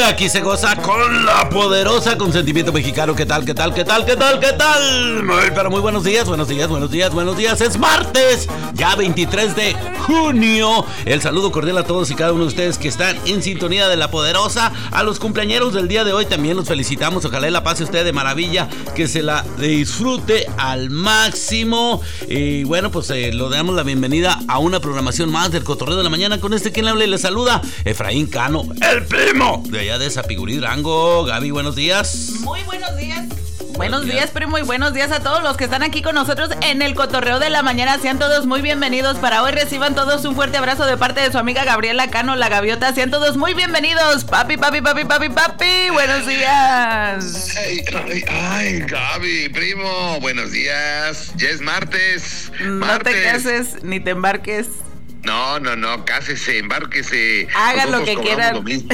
Aquí se goza con la poderosa consentimiento mexicano. ¿Qué tal? Pero muy buenos días. Es martes, ya 23 de junio. El saludo cordial a todos y cada uno de ustedes que están en sintonía de la poderosa. A los cumpleañeros del día de hoy también los felicitamos. Ojalá la pase usted de maravilla, que se la disfrute al máximo. Y bueno, pues le damos la bienvenida a una programación más del Cotorreo de la Mañana. Con quien le habla y le saluda, Efraín Cano, el primo de allá de Zapigurí, Durango. Gaby, buenos días. Muy buenos días. Buenos días, primo, y buenos días a todos los que están aquí con nosotros en el Cotorreo de la Mañana. Sean todos muy bienvenidos. Para hoy reciban todos un fuerte abrazo de parte de su amiga Gabriela Cano, la Gaviota. Sean todos muy bienvenidos. Papi. Buenos días. Ay, Gaby, primo, buenos días. Ya es martes. No te cases ni te embarques. No, cásese, embárquese. Haga lo que quiera. Lo mismo.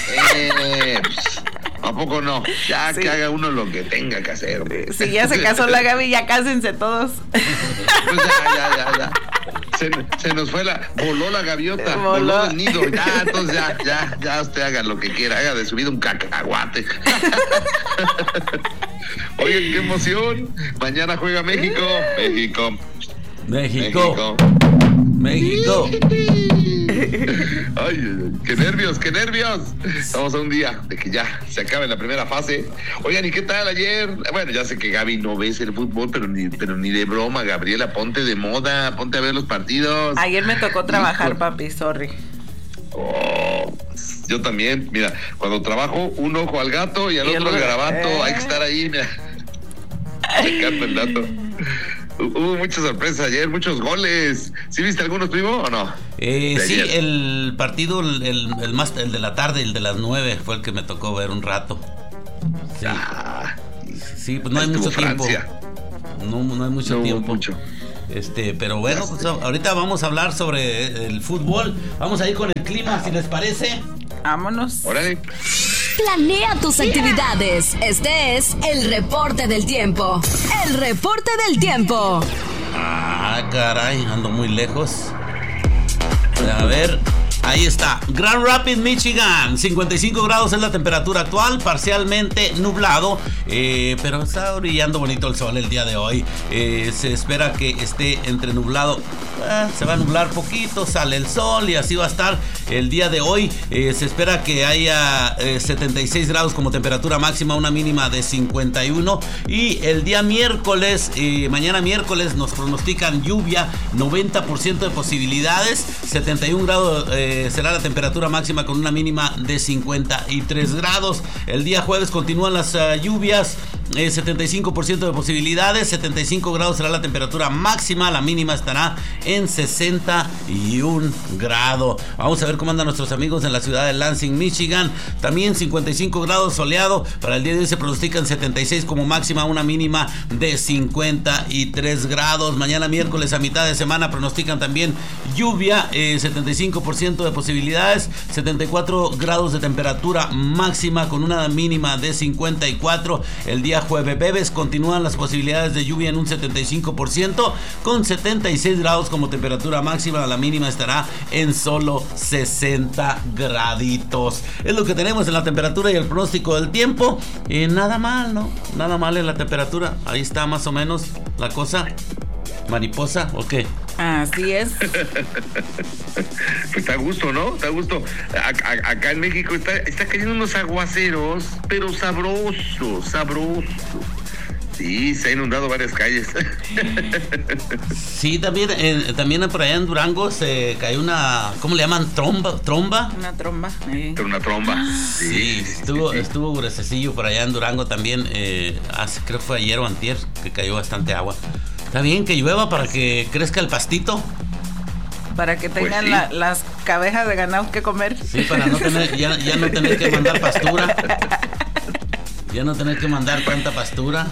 ¿A poco no? Ya sí. Que haga uno lo que tenga que hacer. Si ya se casó la Gaby, ya cásense todos. Pues ya. Se nos fue voló la gaviota, voló el nido. Ya, entonces ya usted haga lo que quiera, haga de su vida un cacahuate. Oye, qué emoción. Mañana juega México. Ay, qué nervios. Estamos a un día de que ya se acabe la primera fase. Oigan, ¿y qué tal ayer? Bueno, ya sé que Gaby no ves el fútbol, pero ni de broma, Gabriela, ponte de moda, ponte a ver los partidos. Ayer me tocó trabajar, papi, sorry. Oh, yo también, mira, cuando trabajo, un ojo al gato y al otro al garabato, hay que estar ahí, mira. Me encanta el dato. Hubo muchas sorpresas ayer, muchos goles. ¿Sí viste algunos, primo, o no? Sí, el partido, el de la tarde, el de las 9, fue el que me tocó ver un rato. Sí, sí, pues no hay mucho tiempo. No hay mucho tiempo. Pero bueno, pues ahorita vamos a hablar sobre el fútbol. Vamos a ir con el clima, si les parece. Vámonos. Órale. Planea tus actividades. Este es el reporte del tiempo. El reporte del tiempo. Ah, caray, ando muy lejos. A ver, ahí está. Grand Rapids, Michigan. 55 grados es la temperatura actual, parcialmente nublado, pero está brillando bonito el sol el día de hoy. Se espera que esté entre nublado. Se va a nublar poquito, sale el sol y así va a estar el día de hoy. Se espera que haya 76 grados como temperatura máxima, una mínima de 51. Y el día miércoles, mañana miércoles, nos pronostican lluvia, 90% de posibilidades, 71 grados será la temperatura máxima con una mínima de 53 grados. El día jueves continúan las lluvias, 75% de posibilidades, 75 grados será la temperatura máxima, la mínima estará en 61 grados. Vamos a ver cómo andan nuestros amigos en la ciudad de Lansing, Michigan. También 55 grados soleado. Para el día de hoy se pronostican 76 como máxima, una mínima de 53 grados. Mañana miércoles a mitad de semana pronostican también lluvia, 75% de posibilidades, 74 grados de temperatura máxima con una mínima de 54. El día jueves continúan las posibilidades de lluvia en un 75% con 76 grados como temperatura máxima, la mínima estará en solo 60 graditos. Es lo que tenemos en la temperatura y el pronóstico del tiempo. Nada mal, ¿no? Nada mal en la temperatura. Ahí está más o menos la cosa. ¿Mariposa o qué? Así es. Pues está a gusto, ¿no? Está a gusto. Acá en México está cayendo unos aguaceros, pero sabrosos. Sí, se ha inundado varias calles. Sí, también por allá en Durango se cayó una, ¿cómo le llaman? ¿Tromba? Una tromba. Una tromba. Sí, estuvo gruesecillo por allá en Durango también. Creo que fue ayer o antier que cayó bastante agua. Está bien que llueva para que crezca el pastito. Para que tengan pues sí, las cabezas de ganado que comer. Sí, para no tener, ya no tener que mandar pastura. Ya no tener que mandar tanta pastura.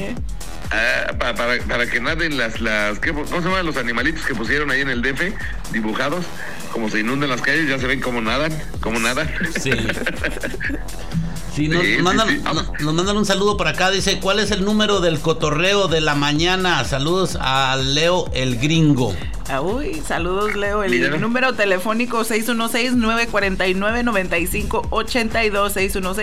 Para que naden ¿cómo se llaman los animalitos que pusieron ahí en el DF? Dibujados. Como se inundan las calles, ya se ven cómo nadan. Sí. Sí, nos mandan un saludo por acá. Dice, ¿cuál es el número del Cotorreo de la Mañana? Saludos a Leo el Gringo. Uy, saludos, Leo. El número telefónico 616-949-9582.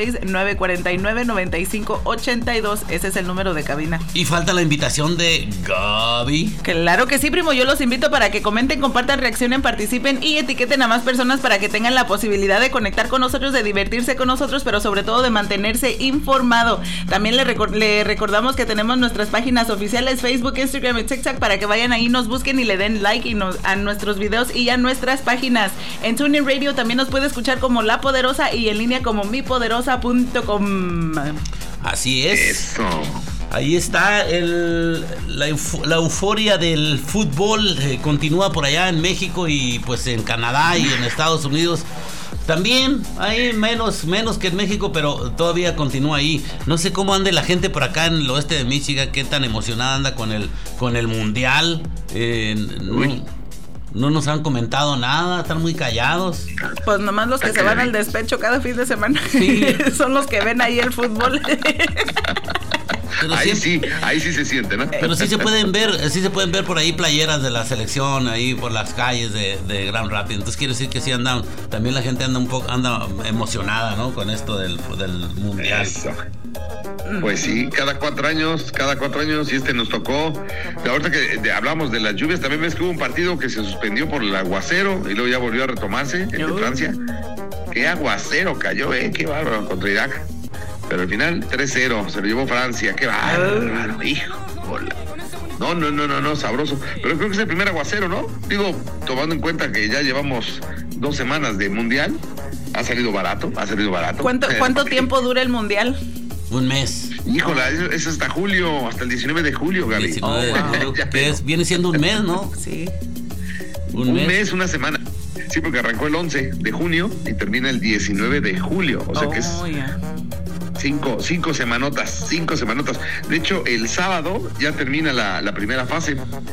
616-949-9582. Ese es el número de cabina. Y falta la invitación de Gaby. Claro que sí, primo. Yo los invito para que comenten, compartan, reaccionen, participen y etiqueten a más personas para que tengan la posibilidad de conectar con nosotros, de divertirse con nosotros, pero sobre todo de mantenerse informado. También le recordamos que tenemos nuestras páginas oficiales, Facebook, Instagram y TikTok, para que vayan ahí, nos busquen y le den like a nuestros videos y a nuestras páginas. En TuneIn Radio también nos puede escuchar como La Poderosa y en línea como mipoderosa.com. Así es. Eso. Ahí está la euforia del fútbol. Continúa por allá en México y pues en Canadá y en Estados Unidos. También hay menos que en México, pero todavía continúa ahí. No sé cómo ande la gente por acá en el oeste de Michigan, qué tan emocionada anda con el mundial. No nos han comentado nada, están muy callados. Pues nomás los que se van al despecho cada fin de semana. Sí. Son los que ven ahí el fútbol. Pero ahí sí se siente, ¿no? Pero sí se pueden ver por ahí playeras de la selección ahí por las calles de Grand Rapids. Entonces quiere decir que sí andan, también la gente anda emocionada, ¿no? Con esto del mundial. Eso. Pues sí, cada 4 años y nos tocó. Ahorita que hablamos de las lluvias, también ves que hubo un partido que se suspendió por el aguacero y luego ya volvió a retomarse, el de Francia. Qué aguacero cayó, qué bárbaro contra Irak. Pero al final 3-0, se lo llevó Francia, qué bárbaro, hijo. No, sabroso. Pero creo que es el primer aguacero, ¿no? Digo, tomando en cuenta que ya llevamos 2 semanas de mundial, ha salido barato. ¿Cuánto tiempo dura el mundial? Un mes. Híjola, es hasta julio, hasta el 19 de julio, Gaby. 19 de julio, que viene siendo un mes, ¿no? Sí. Un mes, una semana. Sí, porque arrancó el 11 de junio y termina el 19 de julio. O sea que es... Cinco semanotas. De hecho, el sábado ya termina la primera fase.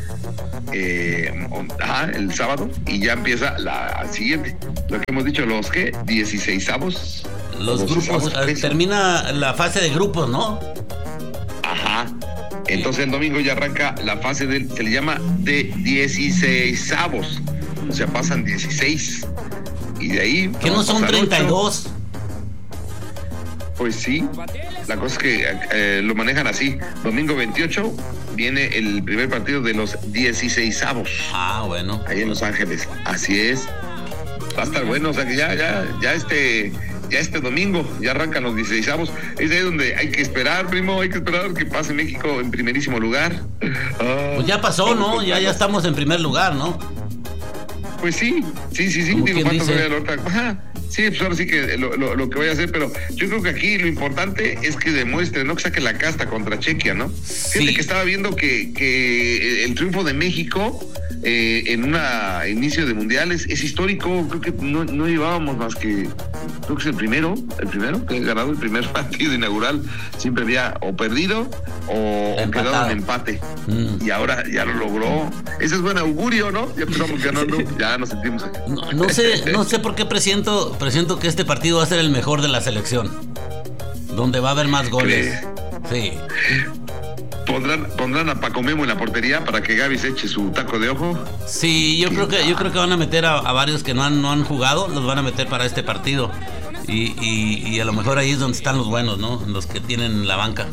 El sábado. Y ya empieza la siguiente. Lo que hemos dicho, los 16avos. Los grupos. Termina la fase de grupos, ¿no? Ajá. Entonces el domingo ya arranca la fase se le llama de 16avos. O sea, pasan 16. Y de ahí... ¿Que no son 32? 8. Pues sí, la cosa es que lo manejan así. Domingo 28 viene el primer partido de los 16avos. Ah, bueno. Ahí en Los Ángeles. Así es. Va a estar bueno, o sea que ya este domingo ya arrancan los 16avos. Es ahí donde hay que esperar, primo, hay que esperar que pase México en primerísimo lugar. Pues ya pasó, ¿no? Ya estamos en primer lugar, ¿no? Pues sí. Digo, ¿cuánto voy a lograr? Ajá. Sí, pues ahora sí que lo que voy a hacer, pero yo creo que aquí lo importante es que demuestre, no que saque la casta contra Chequia, ¿no? Sí. Fíjate que estaba viendo que el triunfo de México en un inicio de mundiales es histórico. Creo que no llevábamos más que, creo que es el primero que ha ganado el primer partido inaugural. Siempre había o perdido o quedado en empate. Y ahora ya lo logró. Ese es buen augurio, ¿no? Ya empezamos ganando, ya nos sentimos aquí. No sé por qué presiento que este partido va a ser el mejor de la selección, donde va a haber más goles. Sí. ¿Pondrán a Paco Memo en la portería para que Gaby se eche su taco de ojo? Sí, yo creo que van a meter a varios que no han jugado, los van a meter para este partido. Y a lo mejor ahí es donde están los buenos, ¿no? Los que tienen la banca.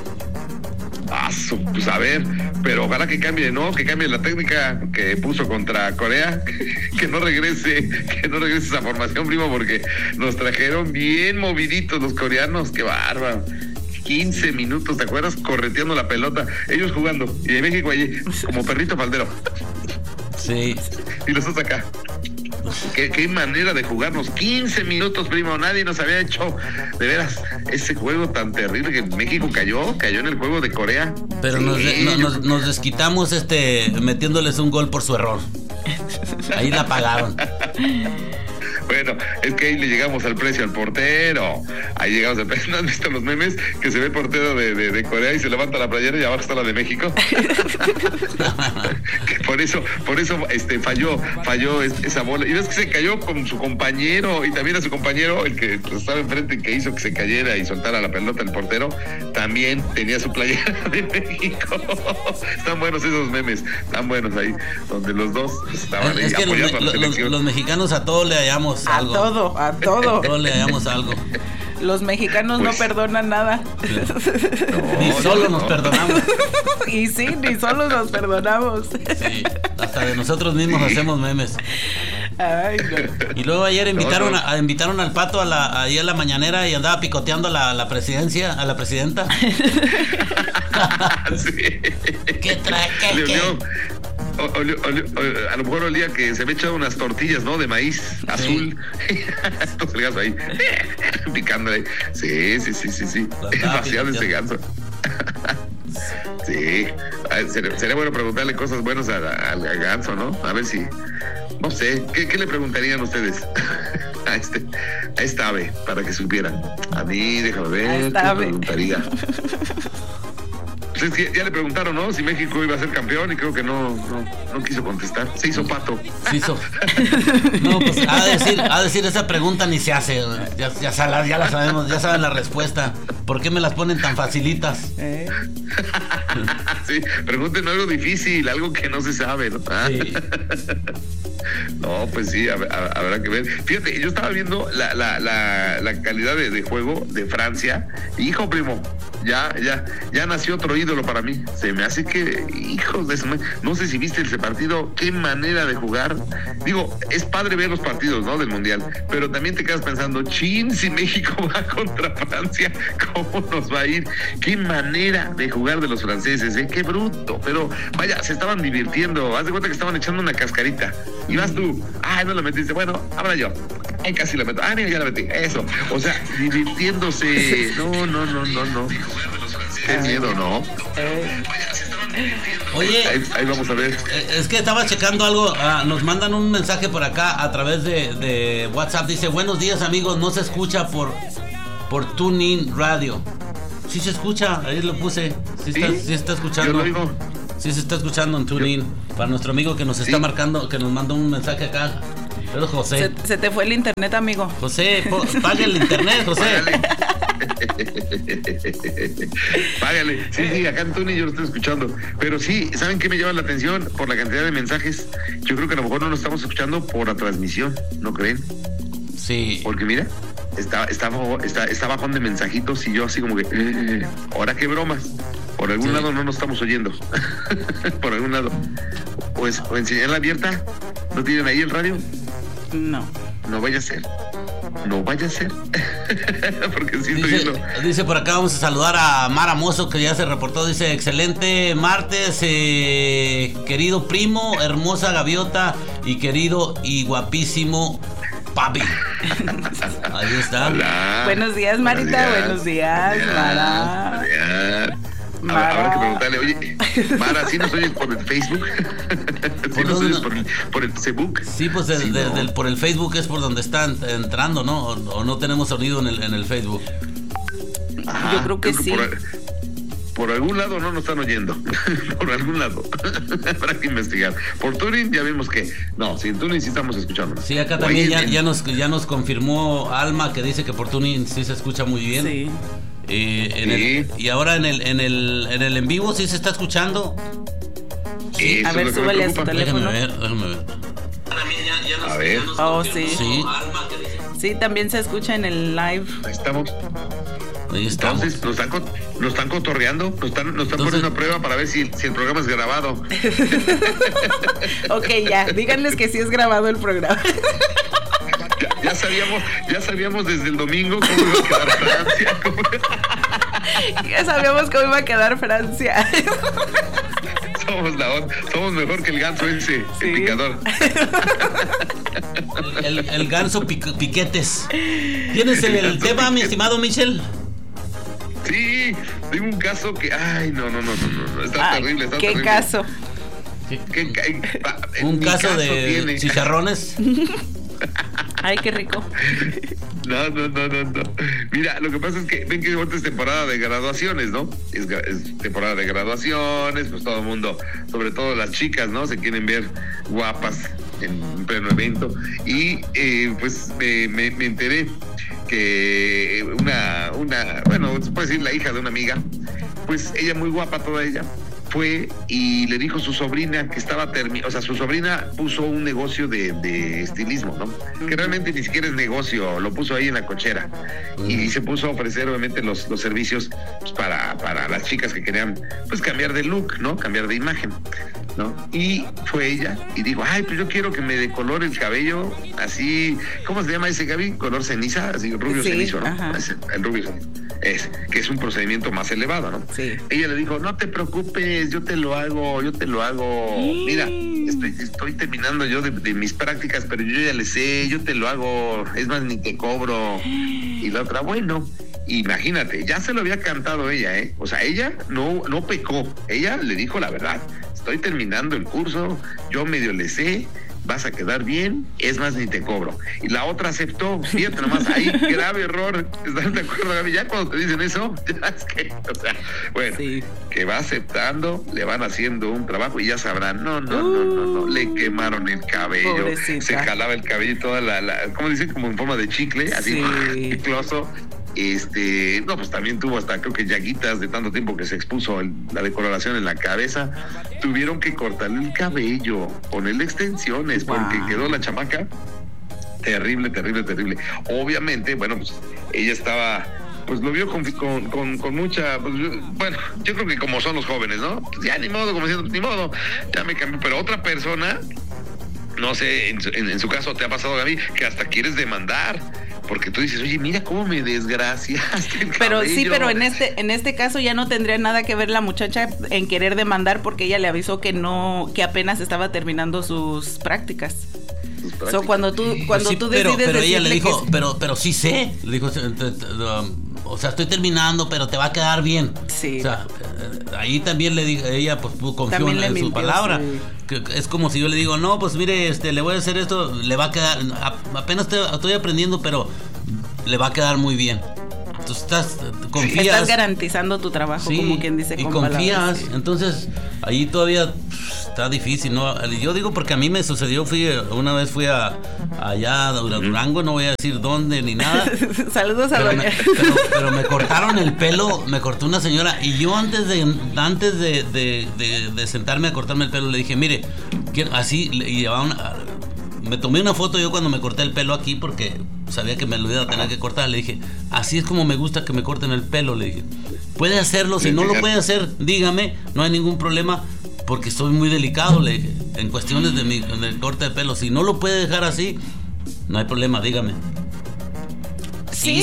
Pues a ver, pero ojalá que cambie, ¿no? Que cambie la técnica que puso contra Corea, que no regrese esa formación, primo, porque nos trajeron bien moviditos los coreanos, qué bárbaro. 15 minutos, ¿te acuerdas? Correteando la pelota, ellos jugando, y de México allí, como perrito faldero. Sí. Y nosotros acá. Qué manera de jugarnos 15 minutos, primo. Nadie nos había hecho de veras ese juego tan terrible que México cayó en el juego de Corea. Pero nos desquitamos metiéndoles un gol por su error. Ahí la pagaron. Bueno, es que ahí le llegamos al precio al portero. Ahí llegamos al precio. ¿No has visto los memes? Que se ve el portero de Corea y se levanta la playera y abajo está la de México. por eso falló esa bola. Y ves que se cayó con su compañero y también a su compañero, el que estaba enfrente, que hizo que se cayera y soltara la pelota el portero, también tenía su playera de México. Están buenos esos memes, están buenos ahí, donde los dos estaban ahí apoyando a la selección. Los mexicanos a todo le hallamos algo. A todo. A todo le hallamos algo. Los mexicanos no perdonan nada. Ni solo nos perdonamos. Y sí, ni solo nos perdonamos. Sí, hasta de nosotros mismos hacemos memes. Ay, no. Y luego ayer invitaron al Pato ahí a la mañanera y andaba picoteando a la presidencia, a la presidenta. Sí. ¿Qué trae? A lo mejor olía que se me echado unas tortillas, ¿no? De maíz azul. Entonces el ganso ahí picándole. Sí. Vaciado ese ganso. Sí. Sería bueno preguntarle cosas buenas al ganso, ¿no? A ver si... No sé, ¿qué le preguntarían ustedes a esta ave para que supieran? A mí, déjame ver, ¿qué le preguntaría? Pues es que ya le preguntaron, ¿no? Si México iba a ser campeón y creo que no quiso contestar. Se hizo pato. No, pues a decir esa pregunta ni se hace. Ya la sabemos, ya saben la respuesta. ¿Por qué me las ponen tan facilitas? Sí, pregúntenme algo difícil, algo que no se sabe, ¿no? Sí. No, pues sí, habrá que ver. Fíjate, yo estaba viendo la calidad de juego de Francia. Hijo, primo, ya nació otro ídolo para mí. Se me hace que, hijos de su... No sé si viste ese partido, qué manera de jugar. Digo, es padre ver los partidos, ¿no? Del Mundial, pero también te quedas pensando, chin, si México va contra Francia, ¿cómo nos va a ir? Qué manera de jugar de los franceses, qué bruto. Pero vaya, se estaban divirtiendo. Haz de cuenta que estaban echando una cascarita. Y vas tú, no la metiste, bueno, ahora yo. Casi la meto. Mira, ya la metí. Eso. O sea, divirtiéndose. No. Qué miedo, ¿no? Oye, ahí vamos a ver. Es que estaba checando algo. Nos mandan un mensaje por acá a través de WhatsApp. Dice: buenos días, amigos. No se escucha por TuneIn Radio. Sí se escucha, ahí lo puse. Sí está escuchando. Yo lo digo. Sí se está escuchando en TuneIn. Para nuestro amigo que nos está marcando, que nos mandó un mensaje acá. Pero José. Se te fue el internet, amigo. José, pague el internet, José. Págale. Sí, acá en TuneIn yo lo estoy escuchando. Pero sí, ¿saben qué me llama la atención? Por la cantidad de mensajes. Yo creo que a lo mejor no lo estamos escuchando por la transmisión, ¿no creen? Sí. Porque mira, está bajón de mensajitos y yo así como que, ahora qué bromas. Por algún lado no nos estamos oyendo. Por algún lado. O en señal abierta. ¿No tienen ahí el radio? No. No vaya a ser. Porque sí estoy viendo. Dice por acá, vamos a saludar a Mara Mozo, que ya se reportó. Dice: excelente martes, querido primo, hermosa gaviota y querido y guapísimo papi. Ahí está. Hola. Buenos días, Marita. Buenos días, Mara. Habrá que preguntarle, oye, Mara, ¿sí nos oyes por el Facebook? ¿Sí nos oyes por el Facebook? Sí, pues por el Facebook es por donde están entrando, ¿no? O no tenemos sonido en el Facebook. Ajá, yo creo que sí. Por algún lado no nos están oyendo. Por algún lado. Habrá que investigar. Por TuneIn ya vimos que... No, sí, en TuneIn sí estamos escuchando. Sí, acá también ya nos confirmó Alma, que dice que por TuneIn sí se escucha muy bien. Sí. Y ahora en el en vivo sí se está escuchando. Sí. A ver, súbele a su teléfono. Déjame ver. A ver. Oh, sí. Sí, también se escucha en el live. Ahí estamos. Entonces, nos están cotorreando, nos están poniendo a prueba para ver si el programa es grabado. Ok, ya, díganles que sí es grabado el programa. Ya sabíamos desde el domingo cómo iba a quedar Francia. Ya sabíamos cómo iba a quedar Francia. Somos mejor que el ganso ese, sí. El picador. El ganso piquetes. ¿Tienes el tema, mi estimado Michel? Sí, tengo un caso que... Ay, no. Está terrible, ¿Qué terrible. Caso? ¿Un caso de chicharrones? Ay, qué rico. No. Mira, lo que pasa es que ven que ahorita es temporada de graduaciones, ¿no? Es temporada de graduaciones, pues todo el mundo, sobre todo las chicas, ¿no? Se quieren ver guapas en pleno evento. Y pues me enteré que bueno, se puede decir la hija de una amiga, pues ella muy guapa toda ella, fue y le dijo a su sobrina que estaba su sobrina puso un negocio de estilismo, ¿no? Que realmente ni siquiera es negocio, lo puso ahí en la cochera y se puso a ofrecer obviamente los servicios pues, para las chicas que querían pues cambiar de look, ¿no? Cambiar de imagen, ¿no? Y fue ella y dijo, ay, pues yo quiero que me decolore el cabello así, ¿cómo se llama ese, Gaby? Color ceniza, así rubio cenizo, ¿no? El rubio cenizo. Que es un procedimiento más elevado, ¿no? Sí. Ella le dijo, no te preocupes, yo te lo hago. Mira, estoy terminando yo de mis prácticas, pero yo ya le sé, yo te lo hago, es más, ni te cobro. Y la otra, bueno, imagínate, ya se lo había cantado ella, ¿eh? O sea, ella no pecó, ella le dijo la verdad, estoy terminando el curso, yo medio le sé, vas a quedar bien, es más, ni te cobro. Y la otra aceptó, fíjate nomás, ahí, grave error, ¿estás de acuerdo, Gaby? Ya cuando te dicen eso, ya es que, o sea, bueno, sí, que va aceptando, le van haciendo un trabajo y ya sabrán, no, le quemaron el cabello, pobrecita. Se jalaba el cabello y toda ¿cómo dicen? Como en forma de chicle, así, chicloso. No, pues también tuvo hasta creo que llaguitas de tanto tiempo que se expuso la decoloración en la cabeza. Tuvieron que cortarle el cabello, ponerle extensiones, porque quedó la chamaca terrible. Obviamente, bueno, pues ella estaba, pues lo vio con mucha, pues, bueno, yo creo que como son los jóvenes, ¿no? Pues ya ni modo, como diciendo, ni modo, ya me cambió. Pero otra persona, no sé, en su caso te ha pasado, Gaby, que hasta quieres demandar. Porque tú dices, oye, mira cómo me desgraciaste el pero cabello. Sí, pero en este caso ya no tendría nada que ver la muchacha en querer demandar, porque ella le avisó que apenas estaba terminando sus prácticas. Cuando tú decides pero ella le dijo, que... pero sí sé, le dijo, o sea, estoy terminando, pero te va a quedar bien. Sí. O sea, ahí también le dijo, ella pues confió en su palabra. Sí. Que es como si yo le digo, no, pues mire, le voy a hacer esto, le va a quedar, apenas estoy aprendiendo, pero le va a quedar muy bien. Entonces confías. Estás garantizando tu trabajo, sí, como quien dice, y con confías, palabras, sí. Entonces ahí todavía está difícil, ¿no? Yo digo porque a mí me sucedió, una vez fui allá a Durango, no voy a decir dónde ni nada. Saludos a doña. Pero me cortaron el pelo, me cortó una señora, y yo antes de sentarme a cortarme el pelo le dije, mire, así, y llevaba me tomé una foto yo cuando me corté el pelo aquí porque sabía que me lo iba a tener que cortar. Le dije, así es como me gusta que me corten el pelo. Le dije, puede hacerlo, si no lo puede hacer, dígame, no hay ningún problema, porque estoy muy delicado, le dije, en cuestiones del corte de pelo. Si no lo puede dejar así, no hay problema, dígame. Sí,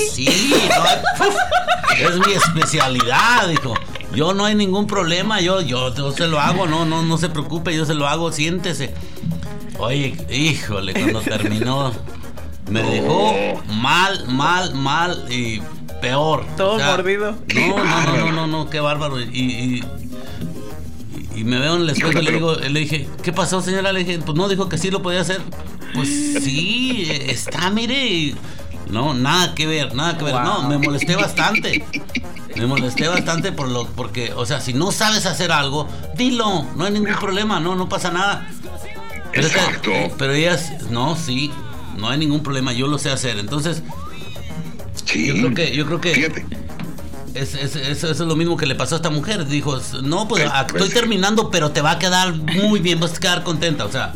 no, es mi especialidad, dijo. Yo no hay ningún problema, yo se lo hago, no se preocupe, yo se lo hago, siéntese. Oye, híjole, cuando terminó me dejó mal y peor. Todo mordido. No, qué bárbaro. Y me veo en el espejo y le dije, ¿qué pasó, señora? Le dije, pues no, dijo que sí lo podía hacer. Pues sí, está, mire. Y no, nada que ver. Wow. No, me molesté bastante. Porque, o sea, si no sabes hacer algo, dilo, no hay ningún problema, no pasa nada. Exacto. Pero ellas, no hay ningún problema, yo lo sé hacer. Entonces, sí, yo creo que fíjate. Eso es lo mismo que le pasó a esta mujer. Dijo, no, pues estoy terminando, pero te va a quedar muy bien, vas a quedar contenta, o sea.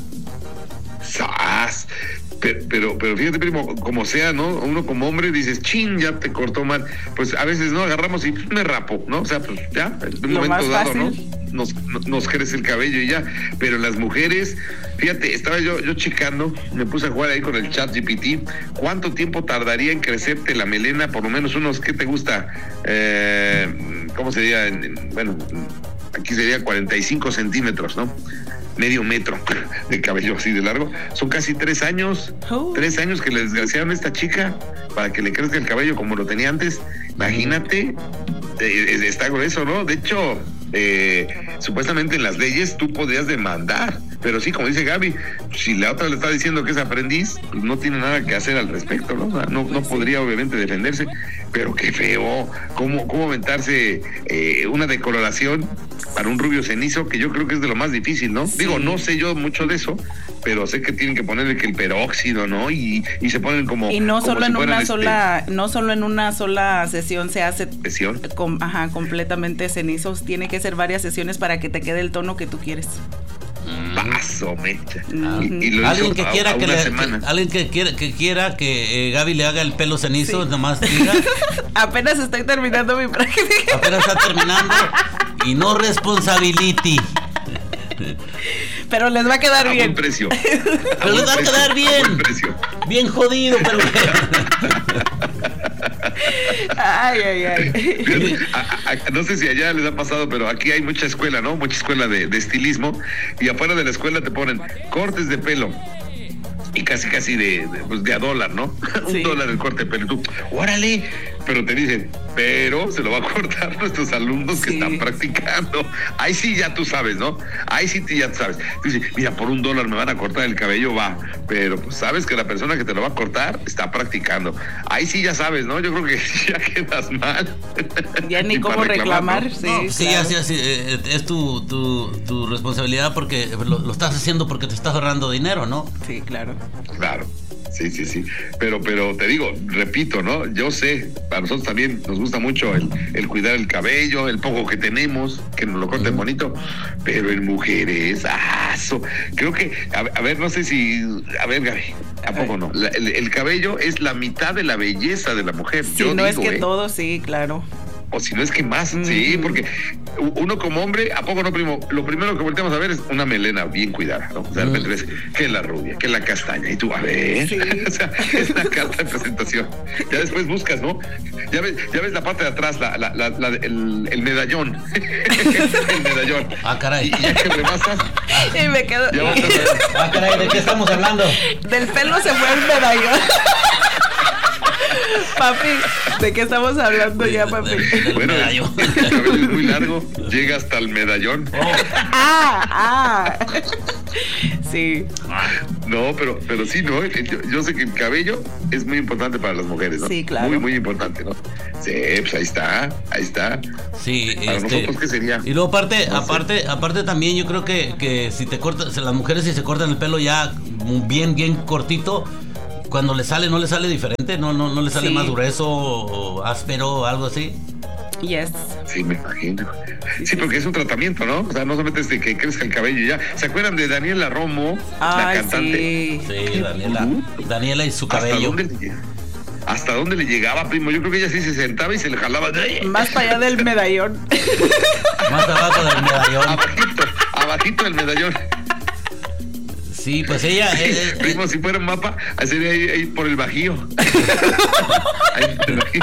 Pero fíjate, primo, como sea, ¿no? Uno como hombre dices, chin, ya te cortó mal. Pues a veces, ¿no? Agarramos y me rapo, ¿no? O sea, pues ya, en un momento dado, ¿no? Nos crece el cabello y ya. Pero las mujeres, fíjate, estaba yo checando, me puse a jugar ahí con el ChatGPT. ¿Cuánto tiempo tardaría en crecerte la melena? Por lo menos unos, ¿qué te gusta? ¿Cómo sería? Bueno, aquí sería 45 centímetros, ¿no? Medio metro de cabello así de largo. Son casi 3 años. 3 años que le desgraciaron a esta chica para que le crezca el cabello como lo tenía antes. Imagínate, está grueso, ¿no? De hecho, supuestamente en las leyes tú podías demandar, Pero sí, como dice Gaby, si la otra le está diciendo que es aprendiz, pues no tiene nada que hacer al respecto, ¿no? O sea, no podría obviamente defenderse, pero qué feo, cómo aventarse una decoloración para un rubio cenizo, que yo creo que es de lo más difícil, ¿no? Sí. Digo, no sé yo mucho de eso, pero sé que tienen que ponerle que el peróxido, ¿no? Y se ponen como... Y no como solo si en fueran, no solo en una sola sesión se hace sesión. completamente cenizos, tiene que ser varias sesiones para que te quede el tono que tú quieres. Paso, mecha. Ujú. Y lo Alguien hizo que quiera a que una semana. alguien que quiera que Gaby le haga el pelo cenizo, Sí. nomás diga. Apenas estoy terminando mi práctica. Apenas está terminando y no responsibility. Pero les va a quedar A bien. buen precio. Pero les va a quedar bien. buen precio. Bien jodido, pero Ay. No sé si allá les ha pasado, pero aquí hay mucha escuela, ¿no? Mucha escuela de estilismo, y afuera de la escuela te ponen cortes de pelo. Y casi de a dólar, ¿no? Sí. $1 el corte de pelo. Y tú, órale, pero te dicen, pero se lo va a cortar nuestros alumnos que Sí. están practicando. Ahí sí ya tú sabes, ¿no? Ahí sí ya tú sabes. Tú dices, mira, por $1 me van a cortar el cabello, va. Pero pues sabes que la persona que te lo va a cortar está practicando. Ahí sí ya sabes, ¿no? Yo creo que ya quedas mal. Ya ni Y cómo para reclamar. ¿no? Sí, sí, claro. así, es tu responsabilidad porque lo estás haciendo porque te estás ahorrando dinero, ¿no? Sí, claro. Claro, sí. Pero te digo, repito, ¿no? Yo sé, a nosotros también nos gusta mucho el cuidar el cabello, el poco que tenemos, que nos lo corten bonito, pero en mujeres, creo que, a ver, no sé si, a ver, Gaby, ¿a poco no? El cabello es la mitad de la belleza de la mujer. Si yo no digo, es que todo, sí, claro. O si no es que más, sí, porque uno como hombre, ¿a poco no, primo? Lo primero que volteamos a ver es una melena bien cuidada, ¿no? O sea, de repente ves que la rubia, que la castaña, y tú, a ver, Sí. o sea, es una carta de presentación. Ya después buscas, ¿no? Ya ves la parte de atrás, el medallón, el medallón. Ah, caray. Y ya que rebasas, Y me quedo. ya vas a ver. Ah, caray, ¿de qué estamos hablando? Del pelo se fue el medallón. Papi, ¿de qué estamos hablando ya, papi? Del Bueno, medallón. el cabello es muy largo, llega hasta el medallón. Sí. No, pero sí, ¿no? Yo sé que el cabello es muy importante para las mujeres, ¿no? Sí, claro. Muy, muy importante, ¿no? Sí, pues ahí está. Sí, Para nosotros, ¿qué sería? Y luego No sé. aparte también yo creo que si te cortas, las mujeres si se cortan el pelo ya bien cortito, cuando le sale, no le sale diferente, no le sale Sí. más grueso o áspero o algo así. Yes. Sí, me imagino. Sí, porque es un tratamiento, ¿no? O sea, no solamente es de que crezca el cabello y ya. ¿Se acuerdan de Daniela Romo, la Ay, cantante? sí. Sí, Daniela y su cabello. ¿Hasta dónde le llegaba, primo? Yo creo que ella sí se sentaba y se le jalaba. Más para allá del medallón. Más abajo del medallón. Abajito del medallón. Sí, pues ella Primo, si fuera un mapa, sería ahí por el bajío. Ahí por el bajío.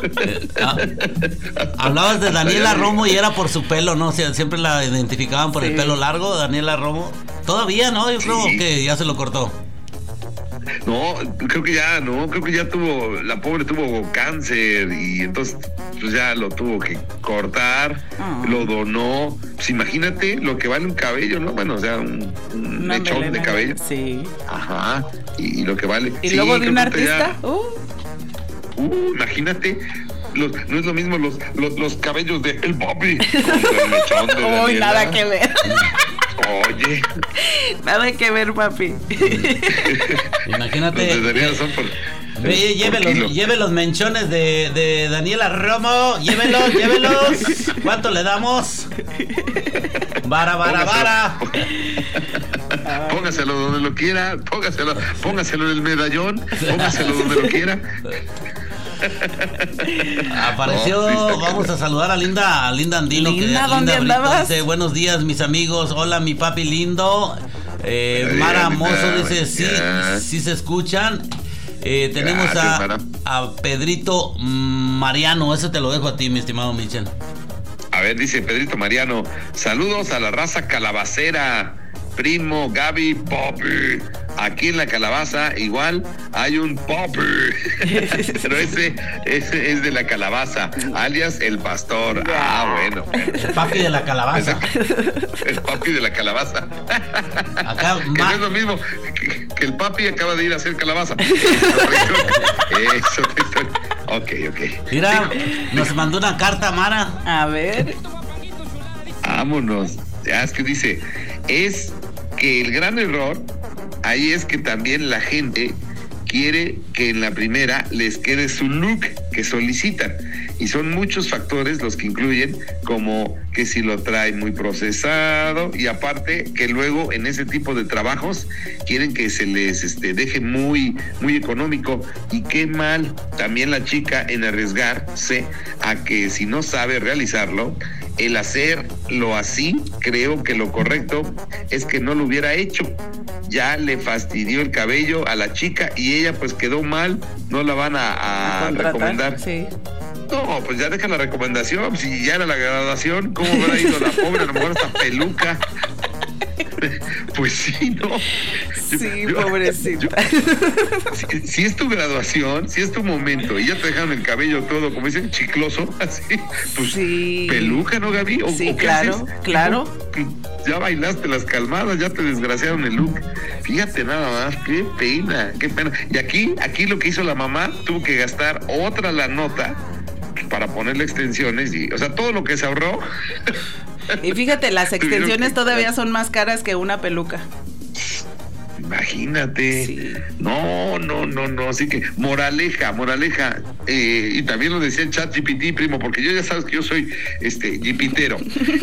Hablabas de Daniela Romo y era por su pelo, ¿no? O sea, siempre la identificaban por el Sí. pelo largo, Daniela Romo. Todavía, ¿no? Yo creo Sí. que ya se lo cortó. No, creo que ya la pobre tuvo cáncer y entonces pues ya lo tuvo que cortar, lo donó. Pues imagínate lo que vale un cabello, ¿no? Bueno, o sea, un Una mechón de melena. cabello. Sí. Ajá, y lo que vale. Y Sí, luego de creo un que ahorita artista. imagínate. No es lo mismo los cabellos de el Bobby contra el mechón de Uy, Daniela. nada que ver. Oye, Nada que ver, papi. Imagínate. los de Daniela son por kilo. Lleve los menchones de Daniela Romo. Llévelos. ¿Cuánto le damos? Vara. Póngaselo donde lo quiera, póngaselo en el medallón, póngaselo donde lo quiera. Apareció, No, sí está vamos claro. a saludar a Linda Andino. Linda, ¿dónde Brito andabas? dice, buenos días, mis amigos. Hola, mi papi lindo. Mara Linda, Mozo dice, ya. sí se escuchan. Tenemos Gracias, Mara. a Pedrito Mariano. Ese te lo dejo a ti, mi estimado Michel. A ver, dice Pedrito Mariano, saludos a la raza calabacera, primo, Gaby, Poppy. aquí en la calabaza igual hay un papi, pero ese es de la calabaza, alias el pastor. Bueno. El papi de la calabaza. El papi de la calabaza. Acá que no es lo mismo que el papi acaba de ir a hacer calabaza. Eso. Ok. Mira, nos mandó una carta, Mara. A ver. Vámonos. Ya es que dice, es que el gran error ahí es que también la gente quiere que en la primera les quede su look que solicitan. Y son muchos factores los que incluyen, como que si lo trae muy procesado, y aparte que luego en ese tipo de trabajos quieren que se les deje muy, muy económico. Y qué mal también la chica en arriesgarse a que si no sabe realizarlo, el hacerlo así, creo que lo correcto es que no lo hubiera hecho. Ya le fastidió el cabello a la chica y ella pues quedó mal, no la van a recomendar. Sí. No, pues ya deja la recomendación, si ya era la graduación, ¿cómo habrá ido la pobre? A lo mejor hasta peluca. Pues sí, ¿no? Sí, pobrecita. Si es tu graduación, si es tu momento y ya te dejaron el cabello todo, como dicen, chicloso, así, pues sí. Peluca, ¿no, Gaby? ¿O sí, qué haces? claro. Ya bailaste las calmadas, ya te desgraciaron el look. Fíjate nada más, qué pena. Y aquí lo que hizo la mamá, tuvo que gastar otra la nota para ponerle extensiones y, o sea, todo lo que se ahorró. Y fíjate, las extensiones todavía son más caras que una peluca. Imagínate. Sí. No. Así que, moraleja. Y también lo decía el ChatGPT, primo, porque yo ya sabes que yo soy jipitero.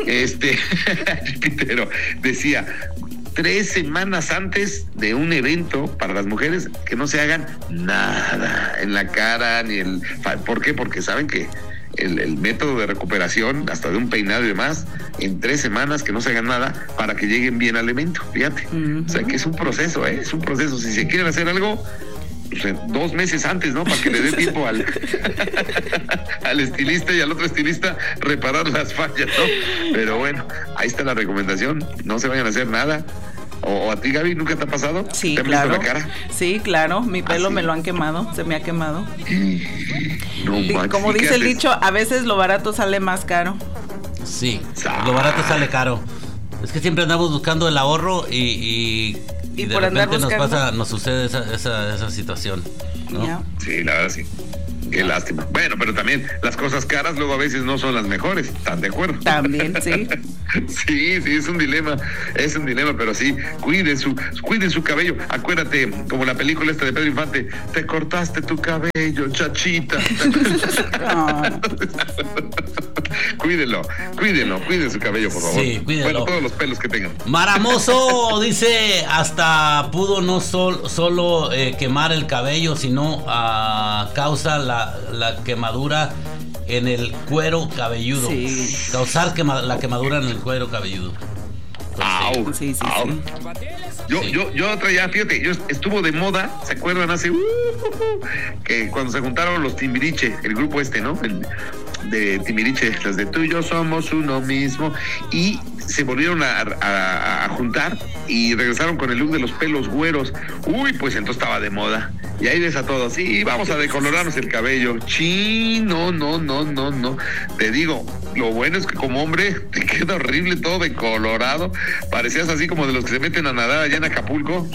Jipitero. Decía, 3 semanas antes de un evento para las mujeres, que no se hagan nada en la cara, ni el... ¿Por qué? Porque saben que el método de recuperación, hasta de un peinado y demás, en 3 semanas que no se hagan nada para que lleguen bien al evento, fíjate. O sea que es un proceso, es un proceso. Si se quieren hacer algo, pues 2 meses antes, ¿no? Para que le dé tiempo al estilista y al otro estilista reparar las fallas, ¿no? Pero bueno, ahí está la recomendación, no se vayan a hacer nada. ¿O a ti, Gaby, nunca te ha pasado? Sí, ¿Te han claro. visto la cara? Sí, claro. Mi pelo ¿sí? me lo han quemado, se me ha quemado. No manches, como dice el dicho, a veces lo barato sale más caro. Sí, lo barato sale caro. Es que siempre andamos buscando el ahorro y de por andar repente buscando, nos sucede esa situación, ¿no? Ya. Sí, la verdad sí. Qué lástima. Bueno, pero también las cosas caras luego a veces no son las mejores. ¿Están de acuerdo? También, sí. Sí, es un dilema, pero sí, cuiden su cabello. Acuérdate, como la película esta de Pedro Infante, te cortaste tu cabello, chachita. Cuiden su cabello, por favor. Sí, cuídenlo. Bueno, todos los pelos que tengan. Maramoso dice, hasta pudo no solo quemar el cabello, sino causa la quemadura en el cuero cabelludo. Sí. Causar la quemadura en el cuero cabelludo. Au, Sí. au. Yo traía, fíjate, estuvo de moda, ¿se acuerdan? Hace que cuando se juntaron los Timbiriche, el grupo ¿no? De Timbiriche, las de tú y yo somos uno mismo, y se volvieron a juntar y regresaron con el look de los pelos güeros. Uy, pues entonces estaba de moda. Y ahí ves a todos, sí, vamos a decolorarnos el cabello. No. Te digo, lo bueno es que como hombre te queda horrible todo decolorado. Parecías así como de los que se meten a nadar allá en Acapulco.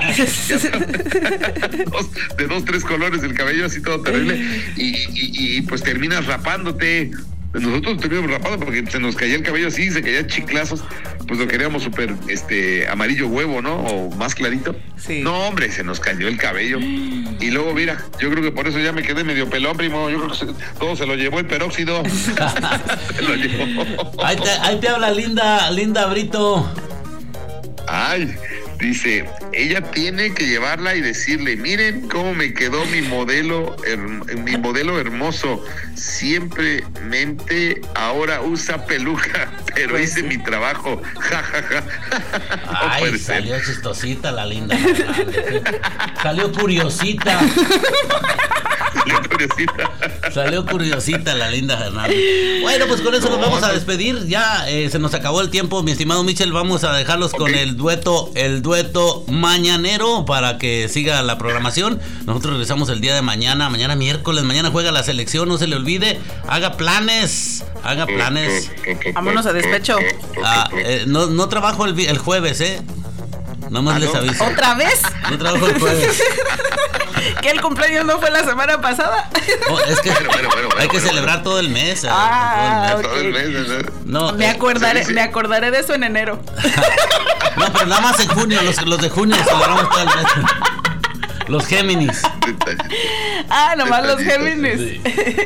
de 2, 3 colores el cabello, así todo terrible. Y pues terminas rapándote. Nosotros terminamos rapando porque se nos caía el cabello así, se caía chiclazos, pues lo queríamos súper amarillo huevo, ¿no? O más clarito. Sí. No, hombre, se nos cayó el cabello. Y luego, mira, yo creo que por eso ya me quedé medio pelón, primo. Yo creo que todo se lo llevó el peróxido. Se lo llevó. Ahí te habla Linda Brito. Ay, dice, ella tiene que llevarla y decirle, miren cómo me quedó mi modelo hermoso. Simplemente ahora usa peluca, pero Pues hice sí. mi trabajo. Ja, ja, ja. No Ay, puede ser. salió chistosita la Linda. Salió curiosita. Salió curiosita la linda Fernández. Bueno, pues con eso nos vamos a despedir. Ya se nos acabó el tiempo, mi estimado Michel. Vamos a dejarlos con el dueto mañanero para que siga la programación. Nosotros regresamos el día de mañana miércoles. Mañana juega la selección, no se le olvide. Haga planes. Vámonos a despecho. No trabajo el jueves, Nomás les aviso. ¿Otra vez? No trabajo el jueves. ¿Que el cumpleaños no fue la semana pasada? Es que hay que celebrar todo el mes. Todo el mes. No, me acordaré de eso en enero. No, pero nada más en junio. Los de junio celebramos todo el mes. Los Géminis. Nomás los Géminis. Sí.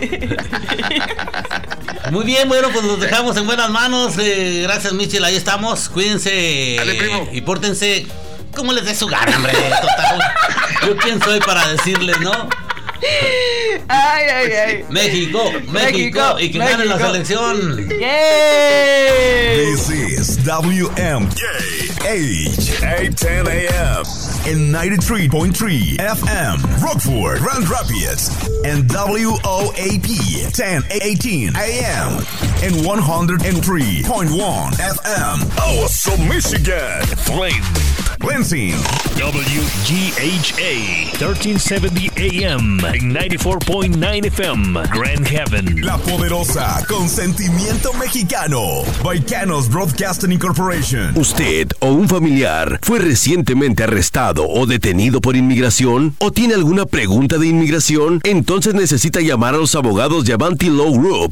Muy bien, bueno, pues los dejamos en buenas manos. Gracias, Michel, ahí estamos. Cuídense. Dale, primo. Y pórtense como les dé su gana, hombre. Total. Yo quién soy para decirles, ¿no? Ay. México. Y que gane la selección. Yay. This is WMKH 810 AM and 93.3 FM Rockford, Grand Rapids, and WOAP 1018 AM and 103.1 FM Awesome, Michigan. Flame Lansing, WGHA 1370 AM and 94.9 FM Grand Haven. La Poderosa, con sentimiento mexicano. Baicanos Broadcasting Incorporation. ¿Usted o un familiar fue recientemente arrestado o detenido por inmigración? ¿O tiene alguna pregunta de inmigración? Entonces necesita llamar a los abogados de Avanti Law Group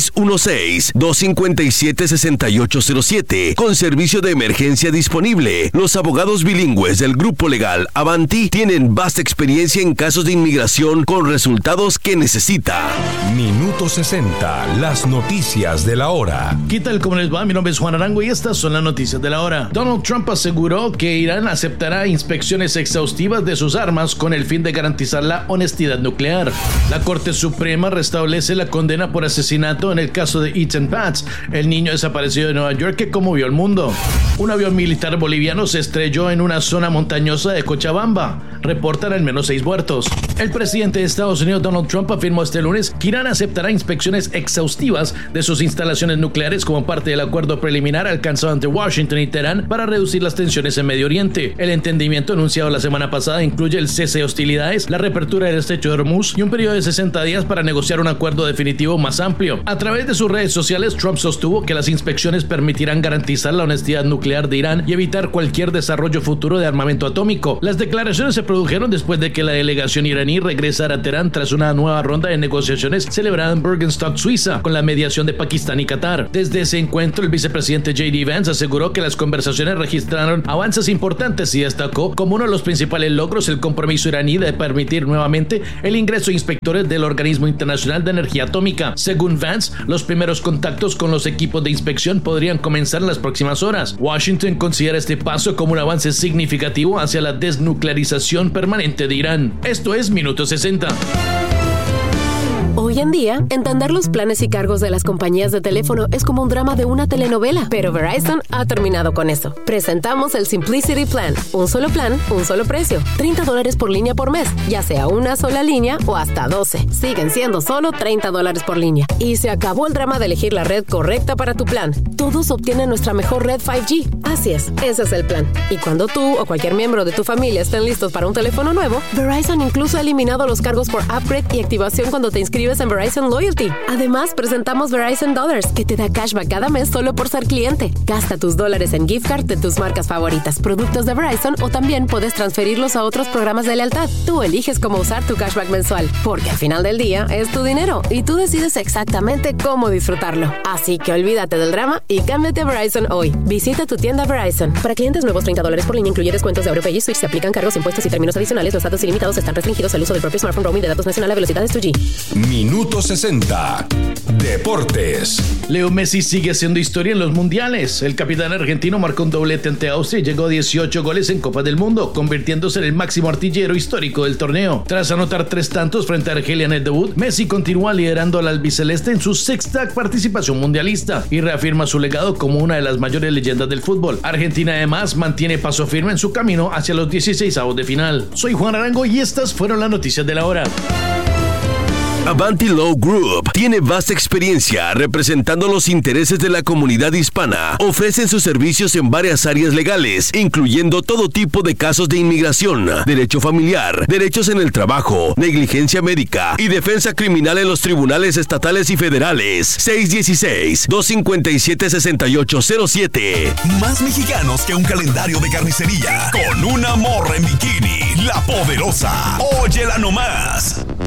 616-257-6807 con servicio de emergencia disponible. Los abogados bilingües del grupo legal Avanti tienen vasta experiencia en casos de inmigración con resultados que necesita. Minuto 60, las noticias de la hora. ¿Qué tal? ¿Cómo les va? Mi nombre es Juan Arango y estas son las noticias de la hora. Donald Trump aseguró que Irán aceptará inspecciones exhaustivas de sus armas con el fin de garantizar la honestidad nuclear. La Corte Suprema restablece la condena por asesinato en el caso de Ethan Paz, el niño desaparecido de Nueva York que conmovió al mundo. Un avión militar boliviano se estrelló en una zona montañosa de Cochabamba. Reportan al menos 6 muertos. El presidente de Estados Unidos, Donald Trump, afirmó este lunes que Irán aceptará inspecciones exhaustivas de sus instalaciones nucleares como parte del acuerdo preliminar alcanzado entre Washington y Teherán para reducir las tensiones en Medio Oriente. El entendimiento anunciado la semana pasada incluye el cese de hostilidades, la reapertura del estrecho de Hormuz y un periodo de 60 días para negociar un acuerdo definitivo más amplio. A través de sus redes sociales, Trump sostuvo que las inspecciones permitirán garantizar la honestidad nuclear de Irán y evitar cualquier desarrollo futuro de armamento atómico. Las declaraciones se produjeron después de que la delegación iraní regresara a Teherán tras una nueva ronda de negociaciones celebrada en Bergenstock, Suiza, con la mediación de Pakistán y Qatar. Desde ese encuentro, el vicepresidente J.D. Vance aseguró que las conversaciones registraron avances importantes y destacó como uno de los principales logros el compromiso iraní de permitir nuevamente el ingreso de inspectores del Organismo Internacional de Energía Atómica. Según Vance, los primeros contactos con los equipos de inspección podrían comenzar en las próximas horas. Washington considera este paso como un avance significativo hacia la desnuclearización permanente de Irán. Esto es Minuto 60. Hoy en día, entender los planes y cargos de las compañías de teléfono es como un drama de una telenovela, pero Verizon ha terminado con eso. Presentamos el Simplicity Plan. Un solo plan, un solo precio. $30 por línea por mes, ya sea una sola línea o hasta 12. Siguen siendo solo $30 por línea. Y se acabó el drama de elegir la red correcta para tu plan. Todos obtienen nuestra mejor red 5G. Así es, ese es el plan. Y cuando tú o cualquier miembro de tu familia estén listos para un teléfono nuevo, Verizon incluso ha eliminado los cargos por upgrade y activación cuando te inscribes en Verizon Loyalty. Además, presentamos Verizon Dollars, que te da cashback cada mes solo por ser cliente. Gasta tus dólares en gift card de tus marcas favoritas, productos de Verizon, o también puedes transferirlos a otros programas de lealtad. Tú eliges cómo usar tu cashback mensual, porque al final del día es tu dinero y tú decides exactamente cómo disfrutarlo. Así que olvídate del drama y cámbiate a Verizon hoy. Visita tu tienda Verizon. Para clientes nuevos, $30 por línea, incluye descuentos de AuroPay y Switch. Se aplican cargos, impuestos y términos adicionales. Los datos ilimitados están restringidos al uso del propio smartphone roaming de datos nacional a velocidades 2G. Minuto 60. Deportes. Leo Messi sigue haciendo historia en los mundiales. El capitán argentino marcó un doblete ante Austria y llegó a 18 goles en Copa del Mundo, convirtiéndose en el máximo artillero histórico del torneo. Tras anotar 3 tantos frente a Argelia en el debut, Messi continúa liderando al albiceleste en su 6ª participación mundialista y reafirma su legado como una de las mayores leyendas del fútbol. Argentina además mantiene paso firme en su camino hacia los 16avos de final. Soy Juan Arango y estas fueron las noticias de la hora. Avanti Law Group tiene vasta experiencia representando los intereses de la comunidad hispana. Ofrecen sus servicios en varias áreas legales, incluyendo todo tipo de casos de inmigración, derecho familiar, derechos en el trabajo, negligencia médica y defensa criminal en los tribunales estatales y federales. 616-257-6807. Más mexicanos que un calendario de carnicería. Con una morra en bikini, la poderosa. Óyela nomás.